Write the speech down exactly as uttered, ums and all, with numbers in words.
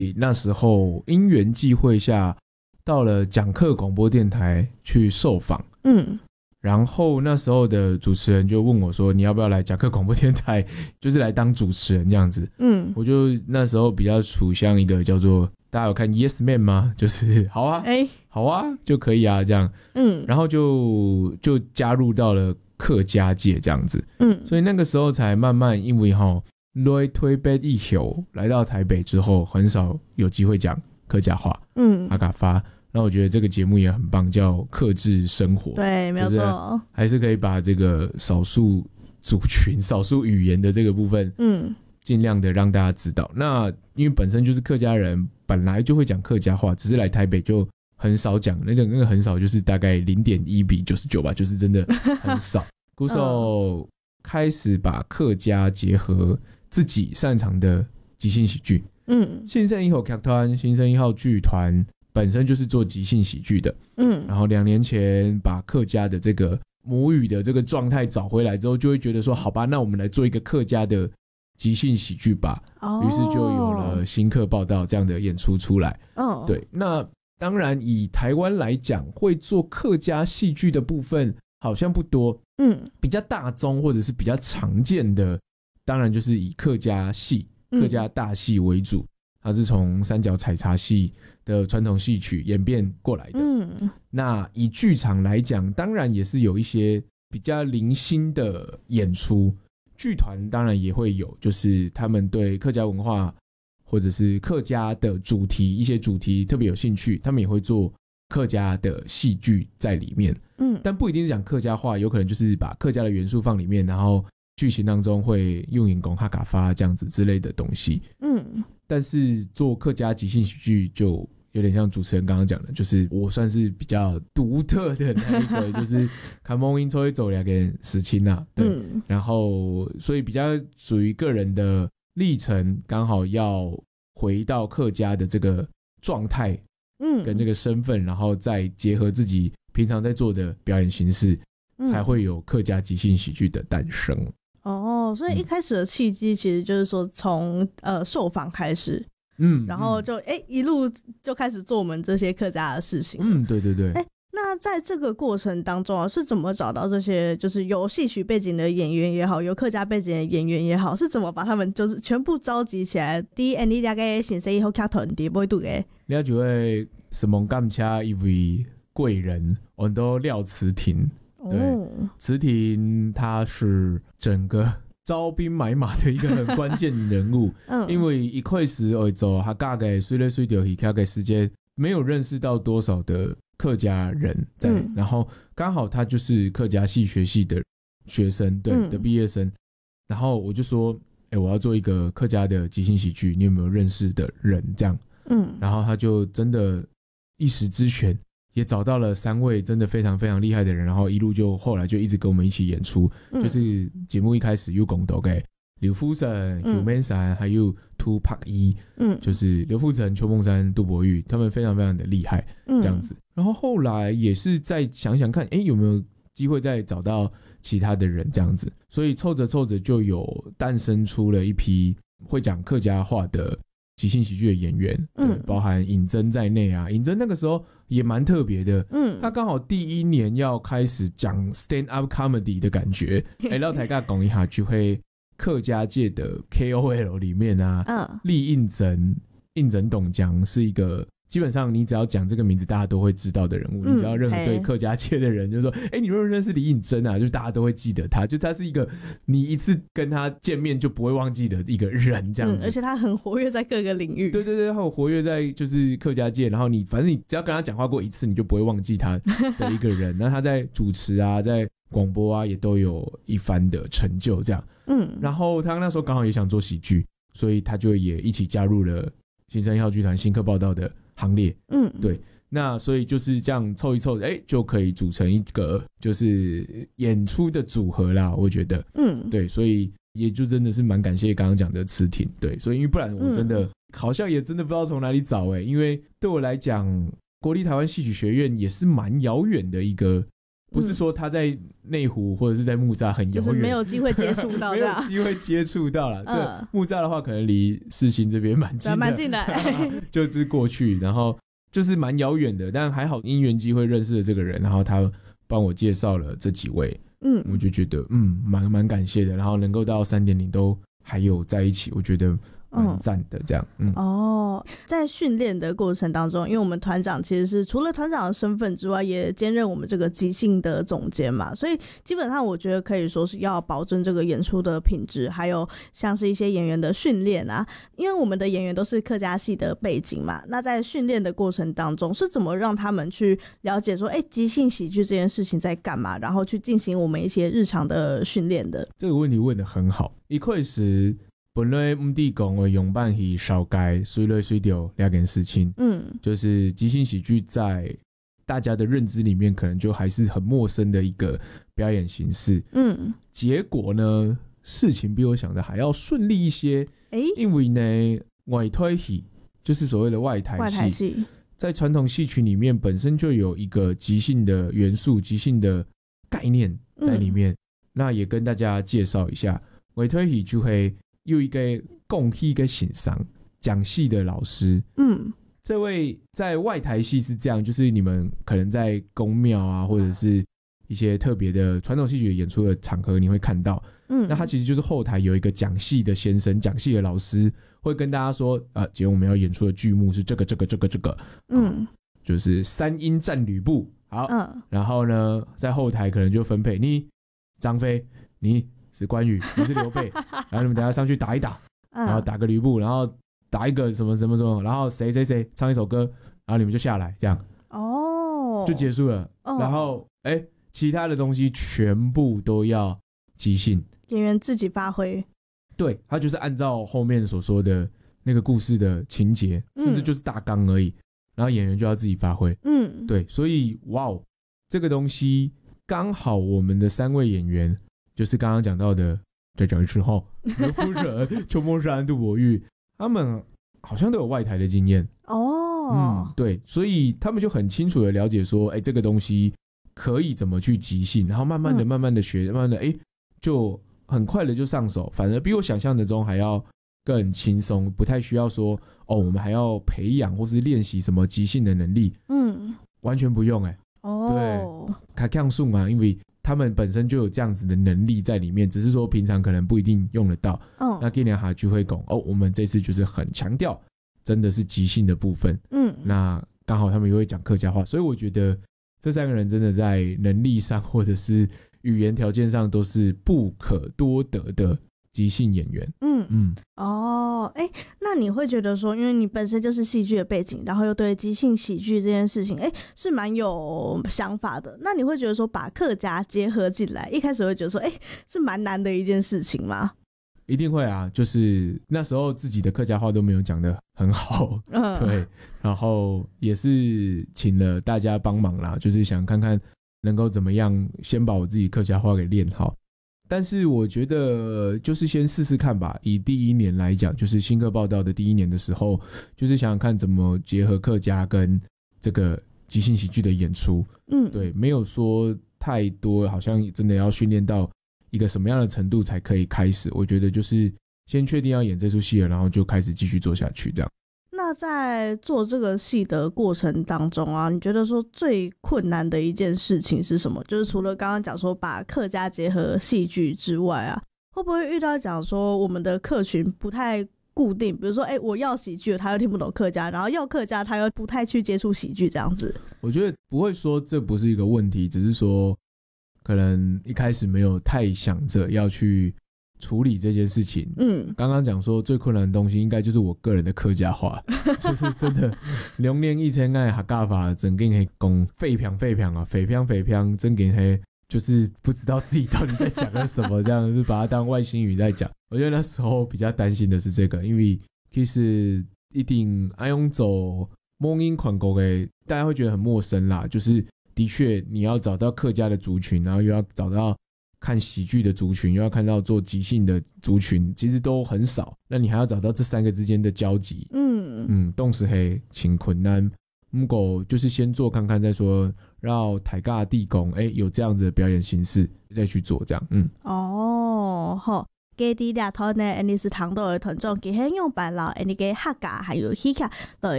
那时候因缘际会下到了讲课广播电台去受访，嗯，然后那时候的主持人就问我说你要不要来讲课广播电台，就是来当主持人这样子，嗯，我就那时候比较处向一个叫做大家有看 Yes Man 吗？就是好啊，哎、欸，好啊，就可以啊，这样，嗯，然后就就加入到了客家界这样子，嗯，所以那个时候才慢慢因为齁来推北以后来到台北之后，很少有机会讲客家话，嗯，阿嘎发。那我觉得这个节目也很棒，叫客制生活， 对，没有错， 还是可以把这个少数族群、少数语言的这个部分，嗯，尽量的让大家知道。那因为本身就是客家人，本来就会讲客家话，只是来台北就很少讲，那个那个很少，就是大概 零点一 比九十九吧，就是真的很少。鼓手开始把客家结合自己擅长的即兴喜剧，嗯，新生一号剧团、新生一号剧团本身就是做即兴喜剧的，嗯，然后两年前把客家的这个母语的这个状态找回来之后，就会觉得说，好吧，那我们来做一个客家的即兴喜剧吧，哦，于是就有了新客报道这样的演出出来，哦，对，那当然以台湾来讲，会做客家戏剧的部分好像不多，嗯，比较大宗或者是比较常见的，当然就是以客家戏、客家大戏为主，它是从三角采茶戏的传统戏曲演变过来的。嗯，那以剧场来讲，当然也是有一些比较零星的演出，剧团当然也会有，就是他们对客家文化或者是客家的主题，一些主题特别有兴趣，他们也会做客家的戏剧在里面。嗯，但不一定是讲客家话，有可能就是把客家的元素放里面，然后剧情当中会用引功哈嘎发这样子之类的东西。嗯，但是做客家即兴喜剧就有点像主持人刚刚讲的，就是我算是比较独特的那一个，就是看梦音抽一走两个时青啊，对，嗯，然后所以比较属于个人的历程，刚好要回到客家的这个状态，嗯，跟这个身份，然后再结合自己平常在做的表演形式，嗯，才会有客家即兴喜剧的诞生。 哦，所以一开始的契机其实就是说从呃受访开始，嗯，然后就哎、嗯欸、一路就开始做我们这些客家的事情。 嗯，对对对。哎、欸， 那在这个过程当中啊，是怎么找到这些就是有戏曲背景的演员也好，有客家背景的演员也好，是怎么把他们就是全部召集起来？第一，你大概先生以后剧团第不会读的。 你就会什么感谢一位贵人，我们都廖慈婷。对，慈婷他是整个招兵买马的一个很关键人物，嗯，因为一开始会做他大概随来随到去客家时间没有认识到多少的客家人在，嗯，然后刚好他就是客家戏学系的学生，对，嗯，的毕业生，然后我就说，哎，我要做一个客家的即兴喜剧，你有没有认识的人这样？嗯，然后他就真的一时之选。也找到了三位真的非常非常厉害的人，然后一路就后来就一直跟我们一起演出，嗯，就是节目一开始有讲到给刘富城、邱梦山还有涂柏一，嗯，就是刘富城、邱梦山、杜伯玉，他们非常非常的厉害，这样子，嗯。然后后来也是再想想看，哎，有没有机会再找到其他的人这样子，所以凑着凑着就有诞生出了一批会讲客家话的即兴喜剧的演员，对，嗯，包含尹真在内啊。尹真那个时候也蛮特别的，嗯，他刚好第一年要开始讲 stand up comedy 的感觉，哎，然后台尬讲一下就会客家界的 K O L 里面啊，嗯，厉应真、应真董江是一个。基本上你只要讲这个名字大家都会知道的人物，嗯，你只要任何对客家界的人就说哎、欸，你认不认识李应真啊，就大家都会记得他，就他是一个你一次跟他见面就不会忘记的一个人这样子， 嗯，而且他很活跃在各个领域， 对对对，他有活跃在就是客家界，然后你反正你只要跟他讲话过一次你就不会忘记他的一个人那他在主持啊在广播啊也都有一番的成就这样，嗯，然后他那时候刚好也想做喜剧，所以他就也一起加入了新生一号剧团新客报道的行列，嗯，对，那所以就是这样凑一凑，哎、欸，就可以组成一个就是演出的组合啦，我觉得，嗯，对，所以也就真的是蛮感谢刚刚讲的慈婷，对，所以因为不然我真的、嗯、好像也真的不知道从哪里找哎、欸，因为对我来讲，国立台湾戏曲学院也是蛮遥远的一个不是说他在内湖或者是在木栅很遥远， 就是没有机会接触到， 没有机会接触到了。对， 嗯、 木栅的话，可能离世新这边蛮近的， 蛮近的， 就是过去，然后就是蛮遥远的，但还好因缘机会认识了这个人，然后他帮我介绍了这几位，嗯，我就觉得嗯蛮蛮感谢的，然后能够到 三点零 都还有在一起，我觉得蛮赞的这样。嗯， 哦，在训练的过程当中，因为我们团长其实是除了团长的身份之外，也兼任我们这个即兴的总监嘛，所以基本上我觉得可以说是要保证这个演出的品质，还有像是一些演员的训练啊，因为我们的演员都是客家系的背景嘛，那在训练的过程当中是怎么让他们去了解说，哎，即兴喜剧这件事情在干嘛，然后去进行我们一些日常的训练的？ 这个问题问得很好，一开始本来唔地讲的用办戏少改，随来随掉两件事情。嗯，就是即兴喜剧在大家的认知里面，可能就还是很陌生的一个表演形式。嗯，结果呢，事情比我想的还要顺利一些。哎、欸，因为呢，外台戏就是所谓的外台戏，外台戏在传统戏曲里面本身就有一个即兴的元素、即兴的概念在里面。嗯、那也跟大家介绍一下，外台戏就会有一个讲戏跟欣赏讲戏的老师，嗯，这位在外台戏是这样，就是你们可能在宫庙啊，或者是一些特别的传统戏曲演出的场合，你会看到，嗯，那他其实就是后台有一个讲戏的先生，讲戏的老师会跟大家说，啊，今天我们要演出的剧目是这个这个这个这个，嗯，就是三英战吕布，好，嗯，然后呢，在后台可能就分配你张飞，你是关羽，你是刘备，然后你们等一下上去打一打，嗯、然后打个吕布，然后打一个什么什么什么，然后谁谁谁唱一首歌，然后你们就下来，这样哦，就结束了。哦、然后哎、欸，其他的东西全部都要即兴， 演员自己发挥。 对，他就是按照后面所说的那个故事的情节，嗯、甚至就是大纲而已，然后演员就要自己发挥。嗯，对，所以哇哦，这个东西刚好我们的三位演员。就是刚刚讲到的，再讲一次哈，刘夫人、邱梦山、杜伯玉，他们好像都有外台的经验哦。嗯，对，所以他们就很清楚的了解说，哎、欸，这个东西可以怎么去即兴，然后慢慢的、慢慢的学，慢慢的，哎、欸，就很快的就上手，反而比我想象的中还要更轻松，不太需要说哦，我们还要培养或是练习什么即兴的能力，嗯，完全不用哎、欸。哦，对，卡强数嘛，因为他们本身就有这样子的能力在里面，只是说平常可能不一定用得到。哦，那今年哈就会讲哦，我们这次就是很强调，真的是即兴的部分。嗯，那刚好他们也会讲客家话，所以我觉得这三个人真的在能力上或者是语言条件上都是不可多得的即兴演员。嗯嗯， 哦，哎，那你会觉得说，因为你本身就是戏剧的背景，然后又对即兴喜剧这件事情，哎，是蛮有想法的。那你会觉得说，把客家结合进来，一开始会觉得说，哎，是蛮难的一件事情吗？ 一定会啊，就是那时候自己的客家话都没有讲得很好，嗯，对，然后也是请了大家帮忙啦，就是想看看能够怎么样先把我自己客家话给练好。但是我觉得就是先试试看吧，以第一年来讲，就是新客报道的第一年的时候，就是想想看怎么结合客家跟这个即兴喜剧的演出。嗯，对，没有说太多，好像真的要训练到一个什么样的程度才可以开始。我觉得就是先确定要演这出戏了，然后就开始继续做下去这样。 那在做这个戏的过程当中啊，你觉得说最困难的一件事情是什么？就是除了刚刚讲说把客家结合戏剧之外啊，会不会遇到讲说我们的客群不太固定，比如说哎、欸，我要喜剧他又听不懂客家，然后要客家他又不太去接触喜剧这样子？ 我觉得不会说这不是一个问题，只是说可能一开始没有太想着要去处理这件事情。嗯，刚刚讲说最困难的东西应该就是我个人的客家话，就是真的两年以前爱客家话整个人讲废평废평啊，废평废평，真给黑就是不知道自己到底在讲了什么，这样就把它当外星语在讲。我觉得那时候比较担心的是这个，因为其实一定爱用走蒙音款国的，大家会觉得很陌生啦。就是的确你要找到客家的族群，然后又要找到看喜剧的族群，又要看到做即兴的族群，其实都很少。那你还要找到这三个之间的交集，嗯嗯，动时黑请困难不过就是先做看看再说，让台尬地公哎、欸、有这样子的表演形式再去做这样。嗯， 哦，好。给啲掠头呢，你是糖豆的团众，给很用白老，你给客家还有戏卡，来